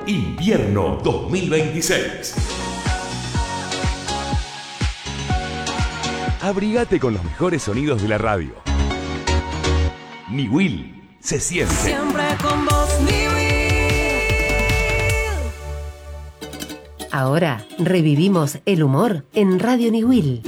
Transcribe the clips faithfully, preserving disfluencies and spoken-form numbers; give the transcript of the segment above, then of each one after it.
Invierno dos mil veintiséis. Abrigate con los mejores sonidos de la radio. Niwil se siente. Siempre con vos, Niwil. Ahora revivimos el humor en Radio Niwil.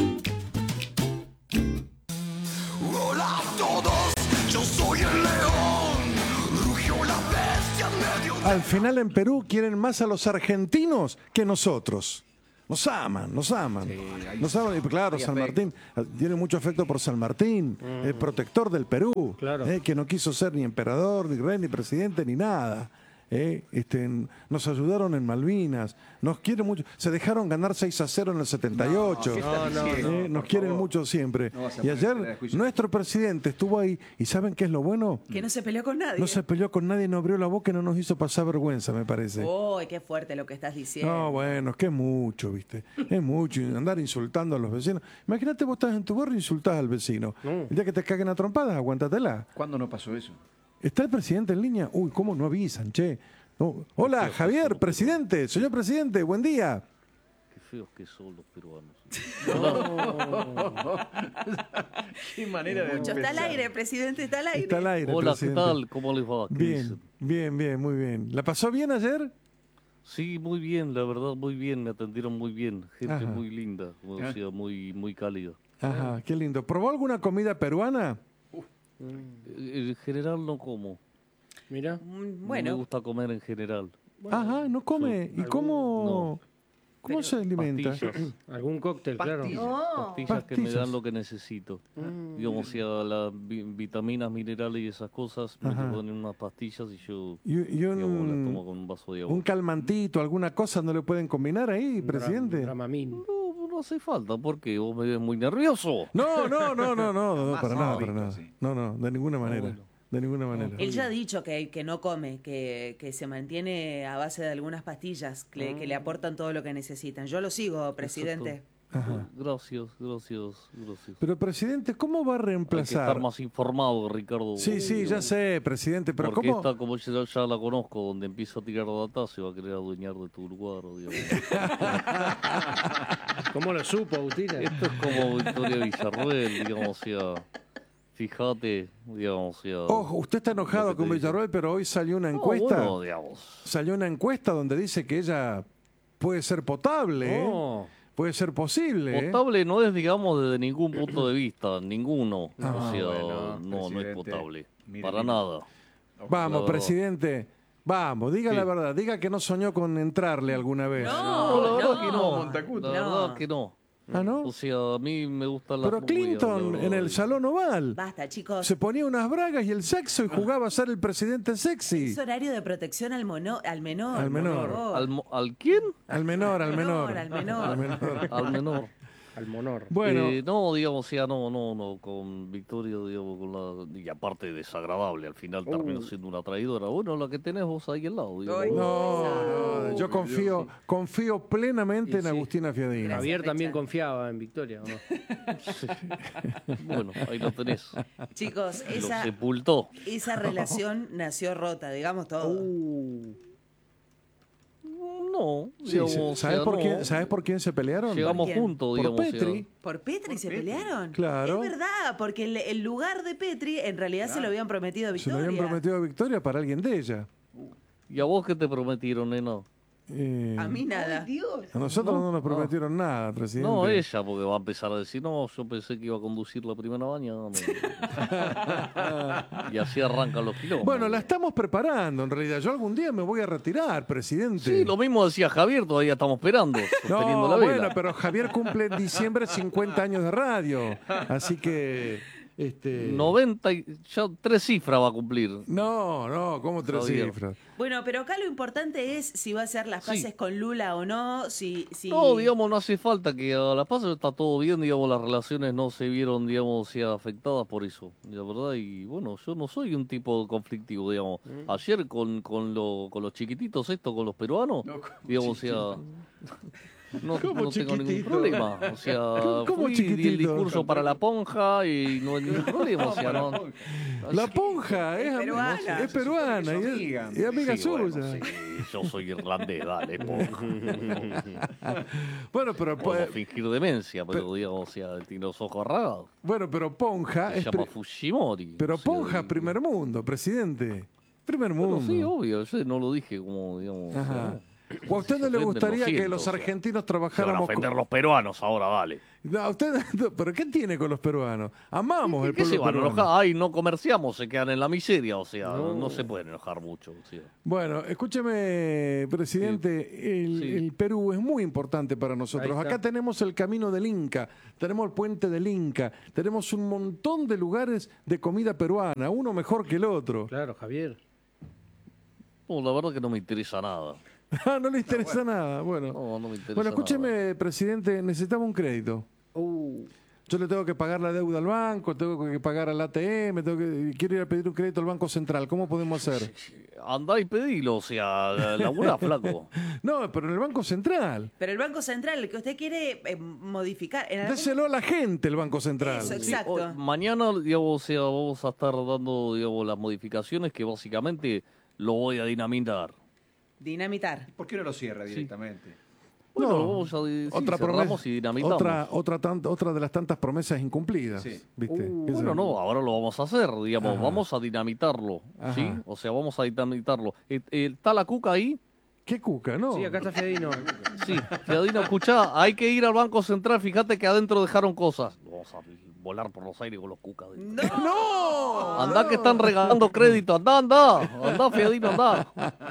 Hola a todos, yo soy el león. Rugió la bestia en medio de... Al final en Perú quieren más a los argentinos que nosotros. Nos aman, nos aman. Sí, nos aman. Y claro, San Martín tiene mucho afecto por San Martín, mm. el protector del Perú, claro. eh, que no quiso ser ni emperador, ni rey, ni presidente, ni nada. Eh, este, nos ayudaron en Malvinas, nos quieren mucho, se dejaron ganar seis a cero en el setenta y ocho, no, no, no, eh, nos quieren favor. mucho siempre. No y ayer nuestro presidente estuvo ahí, y ¿saben qué es lo bueno? Que no se peleó con nadie. No se peleó con nadie, no abrió la boca y no nos hizo pasar vergüenza, me parece. ¡Oh, qué fuerte lo que estás diciendo! No, bueno, es que es mucho, ¿viste? Es mucho, andar insultando a los vecinos. Imagínate, vos estás en tu barrio y insultás al vecino. No. El día que te caguen a trompadas, aguántatela. ¿Cuándo no pasó eso? ¿Está el presidente en línea? Uy, ¿cómo no avisan, che? No. Hola, Javier, presidente. Señor presidente, buen día. Qué feos que son los peruanos. No. Qué manera de Mucho empezar. está al aire, presidente, está al aire. Está al aire, Hola, presidente. ¿qué tal? ¿Cómo les va? Bien, dicen? bien, bien, muy bien. ¿La pasó bien ayer? Sí, muy bien, la verdad, muy bien. Me atendieron muy bien. Gente Ajá. muy linda, o sea, muy, muy cálida. Ajá, qué lindo. ¿Probó alguna comida peruana? En general no como. Mira. Bueno. No me gusta comer en general. Bueno, Ajá, no come. ¿Y cómo, no. cómo se alimenta? Pastillas. Algún cóctel, claro. No. Pastillas, Pastillas que me dan lo que necesito. Mm. Digamos, o sea, las vi- vitaminas, minerales y esas cosas, Ajá. me ponen unas pastillas y yo ¿Y, y digamos, un, las tomo con un vaso de agua. un calmantito, alguna cosa no le pueden combinar ahí, presidente? Dramamine. No, no hace falta, porque vos me ves muy nervioso. No, no, no, no, no, no, Más para nada, suavito, para nada. sí. No, no, de ninguna manera. bueno. De ninguna manera. Él ya ha dicho que, que no come, que, que se mantiene a base de algunas pastillas que, le- que le aportan todo lo que necesitan. Yo lo sigo, presidente. Ajá. Gracias, gracias, gracias. Pero, presidente, ¿cómo va a Hay que reemplazar? estar más informado, Ricardo. Sí, sí, ya sé, presidente, pero Porque ¿cómo? esta, como ya, ya la conozco, donde empieza a tirar data, se va a querer adueñar de tu lugar. Digamos. ¿Cómo lo supo, Agustina? Esto es como Victoria Villarruel, digamos, o sea, fíjate, digamos, o sea... Ojo, usted está enojado lo que con te dice. Villarroel, pero hoy salió una No, encuesta. bueno, digamos. Salió una encuesta donde dice que ella puede ser potable, ¿eh? No. Puede ser posible. ¿eh? Potable no es, digamos, desde ningún punto de vista, ninguno. Ah, o sea, bueno, no, no es presidente, potable, mire, para mire. nada. Vamos, La presidente. Vamos, diga Sí. la verdad. Diga que no soñó con entrarle alguna vez. No, la verdad no. que no. Montacuto. La No. verdad que no. ¿Ah, no? O sea, a mí me gustan las Pero rubias, Clinton la en verdad. el Salón Oval Basta, chicos. se ponía unas bragas y el sexo y jugaba a ser el presidente sexy. Es horario de protección al, mono, al menor. Al menor. por favor. ¿Al, mo- ¿Al quién? Al menor, al menor. Al menor. Al menor. Al menor. Al monor. Bueno, Eh, no, digamos, o sea, no, no, no, con Victoria, digamos, con la... Y aparte desagradable, al final terminó siendo una traidora. Bueno, la que tenés vos ahí al lado, digamos. Ay, no, no, yo confío, confío plenamente Y en sí. Agustina Fiadina. Javier Richard. también confiaba en Victoria, ¿o no? Bueno, ahí lo tenés. Chicos, Lo esa, sepultó. esa relación nació rota, digamos todo. Uh. No, Sí, digamos, sí. o ¿Sabes, sea, por no. quién, ¿Sabes por quién se pelearon? Llegamos quién? juntos, Por digamos. o sea, Petri. ¿Por Petri se pelearon? Claro. Es verdad, porque el, el lugar de Petri en realidad se lo habían prometido a Se lo Victoria. habían prometido a Victoria para alguien de ella. ¿Y a vos qué te prometieron, nena? Eh, A mí nada. a nosotros no, nos prometieron nada, presidente. No, ella, porque va a empezar a decir, no, yo pensé que iba a conducir la primera mañana. Y así arrancan los kilómetros. Bueno, la estamos preparando en realidad. Yo algún día me voy a retirar, presidente. Sí, lo mismo decía Javier, todavía estamos esperando, sosteniendo No, la vela. bueno, pero Javier cumple en diciembre cincuenta años de radio. Así que... Este... noventa, y, ya tres cifras va a cumplir. No, no, ¿cómo tres Javier. cifras? Bueno, pero acá lo importante es si va a hacer las Sí. paces con Lula o no, si... si... No, digamos, no hace falta que a la paz está todo bien, digamos, las relaciones no se vieron, digamos, sea afectadas por eso, la verdad, y bueno, yo no soy un tipo conflictivo, digamos. Ayer con, con, lo, con los chiquititos esto, con los peruanos, No, ¿cómo digamos, o sea, no, ¿Cómo no tengo ningún chiquitito? problema, o sea, ¿Cómo- cómo fui, di el chiquitito? discurso para la ponja y no hay ningún problema, o sea, no, La Ponja es, Es ami- peruana. es peruana Se y supone es, que es amiga. y amiga Sí, bueno, suya. sí, yo soy irlandés, dale, Ponja. Bueno, pero, Puedo eh, fingir demencia, pero digamos, o sea, tiene los ojos rasgados. bueno, pero Ponja Se es llama pri- Fujimori. pero o sea, Ponja y- primer mundo, presidente. Primer Bueno, mundo. sí, obvio, yo no lo dije como, digamos... Ajá. o sea, ¿O a usted se no le ofenden, gustaría lo siento, que los o sea, argentinos Se van a trabajáramos ofender con... los peruanos ahora, dale. No, a usted, no, ¿pero qué tiene con los peruanos? Amamos el ¿Qué se pueblo van a peruano. enojar? Ay, no comerciamos, se quedan en la miseria, o sea, no, se pueden enojar mucho. O sea. Bueno, escúcheme, presidente, el, Sí. el Perú es muy importante para nosotros. Ahí está. Acá tenemos el camino del Inca, tenemos el puente del Inca, tenemos un montón de lugares de comida peruana, uno mejor que el otro. Claro, Javier. No, la verdad que no me interesa nada. Ah, no le interesa nada. Bueno, No, no me interesa bueno nada. escúcheme, presidente, necesitamos un crédito. Uh, Yo le tengo que pagar la deuda al banco, tengo que pagar al A T M, tengo que, quiero ir a pedir un crédito al Banco Central. ¿Cómo podemos hacer? Andá y pedilo, o sea, labura, flaco. No, pero en el Banco Central. Pero el Banco Central, el que usted quiere eh, modificar. En algún- Déselo a la gente el Banco Central. Eso, Sí, exacto. hoy- mañana, digamos, o sea, vamos a estar dando, digamos, las modificaciones que básicamente lo voy a dinamitar. Dinamitar. ¿Por qué no lo cierra directamente? Bueno, No, lo vamos a sí, otra cerramos promesa, y dinamitamos. otra, otra, tan- otra de las tantas promesas incumplidas. Sí. ¿Viste? Uh, Esa- Bueno, no, ahora lo vamos a hacer, digamos, Ajá. vamos a dinamitarlo, ¿sí? Ajá. O sea, vamos a dinamitarlo. Eh, eh, ¿Está la cuca ahí? ¿Qué cuca? No. sí, acá está Fiadino. Sí, Fiadino, escuchá, hay que ir al Banco Central, fíjate que adentro dejaron cosas. Vamos a volar por los aires con los cucas. No. ¡No! Andá que están regalando crédito, andá, andá, andá, Fiadino, andá.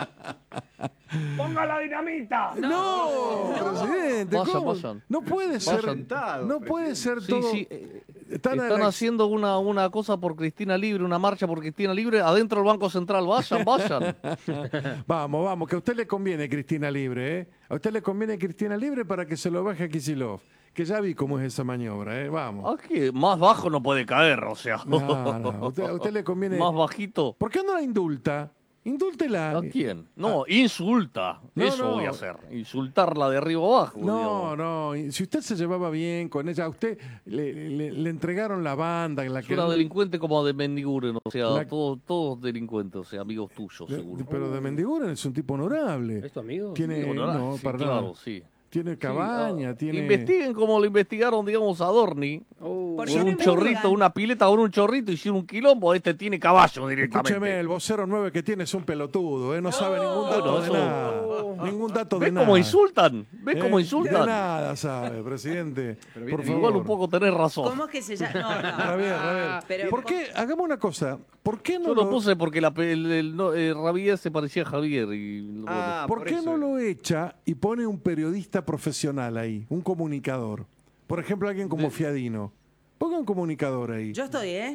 ¡Ponga la dinamita! No, presidente, Vayan, ¿cómo? vayan. No puede ser, Sentado, no puede ser Sí, todo. sí, eh, Están a Están la- haciendo una, una cosa por Cristina Libre, una marcha por Cristina Libre, adentro del Banco Central, vayan, vayan. Vamos, vamos, que a usted le conviene Cristina Libre, ¿eh? A usted le conviene Cristina Libre para que se lo baje a Kicillof, que ya vi cómo es esa maniobra, ¿eh? Vamos. Aquí, más bajo no puede caer, o sea. No, no, a usted, a usted le conviene. Más bajito. ¿Por qué no la indulta? Indúltela. ¿A quién? No, insulta. No, Eso no. voy a hacer. Insultarla de arriba abajo. No, digamos. no, y si usted se llevaba bien con ella, a usted le, le- le entregaron la banda en la Es que... una delincuente como de Mendiguren, o sea, La- todos, todos delincuentes, o sea, amigos tuyos, de- seguro. Pero de Mendiguren es un tipo honorable. ¿Es tu amigo? Tiene, Digo, ¿no? no, Sí, para claro, nada. sí. Tiene cabaña, Sí, ah, tiene... Investiguen como lo investigaron, digamos, a Dorni. Oh, ¿Por Con qué no un chorrito, investigan? una pileta con un chorrito, hicieron un quilombo. Este tiene caballo directamente. Escúcheme, el vocero nueve que tiene es un pelotudo, ¿eh? No sabe ningún dato no, de eso- nada. Ningún dato de ¿Ves nada. cómo insultan? ¿Ves ¿Eh? cómo De insultan? nada sabe, presidente. Pero Por viene favor. Igual un poco tenés razón. ¿Cómo es que se llama? No, no. Javier, Javier. Pero- ¿Por qué? Hagamos una cosa. ¿Por qué no Yo lo lo- puse porque la, pe- el, el, no, eh, Javier se parecía a Javier. Y, bueno. Ah, ¿Por, por qué eso no es. lo echa y pone un periodista profesional ahí? Un comunicador. Por ejemplo, alguien como Fiadino. Ponga un comunicador ahí. Yo estoy, ¿eh?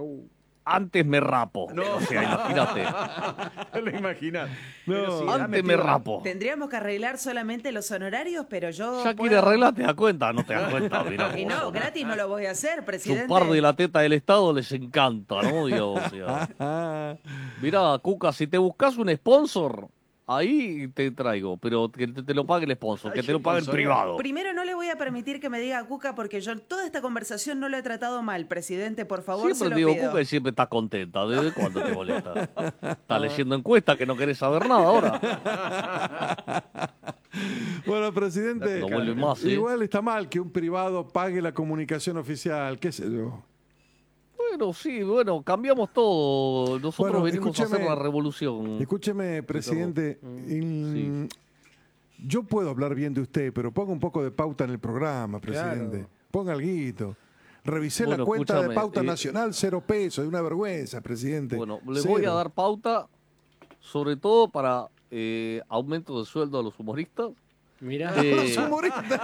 Antes me rapo. O sea, imagínate. Lo imaginas. No. Antes me rapo. Tendríamos que arreglar solamente los honorarios, pero yo. Ya puedo- quiere arreglar, te das cuenta, no te das cuenta. Mirá, Y vos. no, gratis no lo voy a hacer, presidente. Chupar de la teta del Estado les encanta, ¿no? Digo, o sea, Ah, mirá, Cuca, si te buscas un sponsor, ahí te traigo, pero que te, te lo pague el sponsor, que te lo pague el privado. Primero, no le voy a permitir que me diga Cuca porque yo toda esta conversación no lo he tratado mal, presidente, por favor, se Siempre lo digo pido. Cuca y siempre estás contenta. ¿Desde cuándo te molesta? Estás leyendo encuestas que no querés saber nada ahora. bueno, presidente. No vuelve más, ¿eh? Igual está mal que un privado pague la comunicación oficial. ¿Qué sé yo? Bueno, sí, bueno, cambiamos todo. Nosotros Bueno, venimos a hacer escúcheme. la revolución. Escúcheme, presidente. en- Yo puedo hablar bien de usted, pero ponga un poco de pauta en el programa, presidente. Claro. Ponga alguito. Revisé la Bueno, cuenta de escúchame, pauta eh, nacional, cero pesos, es una vergüenza, presidente. Bueno, le Cero. voy a dar pauta, sobre todo para eh, aumento de sueldo a los humoristas. Mirá. Eh, Los humoristas.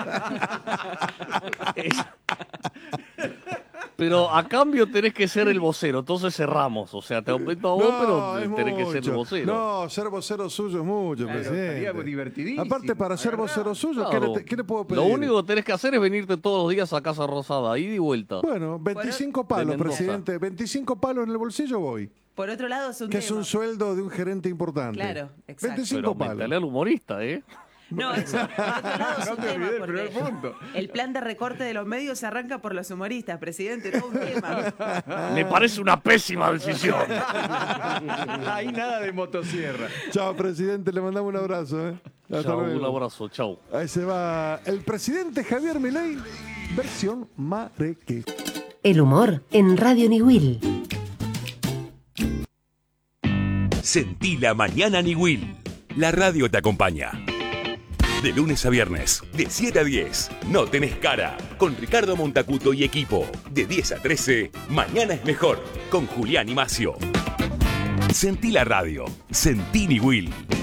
Pero a cambio tenés que ser el vocero, entonces cerramos. O sea, te aumento a vos, No, pero es tenés que ser el mucho. vocero. No, ser vocero suyo es mucho, Claro, presidente. estaría divertidísimo. Aparte, para ser Agarrá. vocero suyo, ¿qué, Claro. le, qué le puedo pedir? Lo único que tenés que hacer es venirte todos los días a Casa Rosada, ida y vuelta. Bueno, veinticinco De palos, Mendoza. presidente. veinticinco palos en el bolsillo voy. Por otro lado, es un Que es tema. un sueldo de un gerente importante. Claro, exacto. veinticinco Pero aumentale palos. al humorista, ¿eh? No, eso, por otro lado, es No un te tema, olvides el porque primer punto. el plan de recorte de los medios se arranca por los humoristas, presidente, todo un tema. Me parece una pésima decisión. Ahí nada de motosierra. Chao, presidente, le mandamos un abrazo. ¿eh? Hasta Chao, luego. un abrazo, chao. Ahí se va el presidente Javier Milei, versión Mareque. El humor en Radio Niwil. Sentí la mañana Niwil. La radio te acompaña. De lunes a viernes, de siete a diez, No Tenés Cara, con Ricardo Montacuto y equipo. De diez a trece, Mañana es Mejor, con Julián y Macio. Sentí la radio. Sentí Niwil.